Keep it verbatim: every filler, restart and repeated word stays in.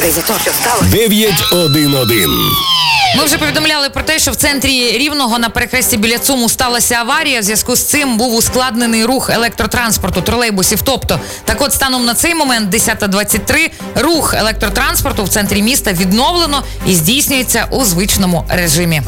Що сталося? дев'ять один один. Ми вже повідомляли про те, що в центрі Рівного на перехресті біля ЦУМу сталася аварія. В зв'язку з цим був ускладнений рух електротранспорту, тролейбусів. Тобто, так от станом на цей момент, десята двадцять три, рух електротранспорту в центрі міста відновлено і здійснюється у звичному режимі.